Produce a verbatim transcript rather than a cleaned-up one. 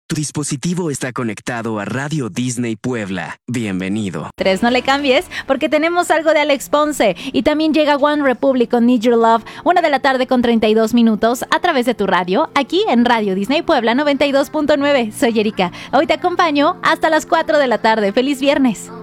Tu dispositivo está conectado a Radio Disney Puebla. Bienvenido. Tres, no le cambies, porque tenemos algo de Alex Ponce. Y también llega One Republic con Need Your Love, una de la tarde con treinta y dos minutos, a través de tu radio, aquí en Radio Disney Puebla noventa y dos punto nueve. Soy Erika. Hoy te acompaño hasta las cuatro de la tarde. ¡Feliz viernes!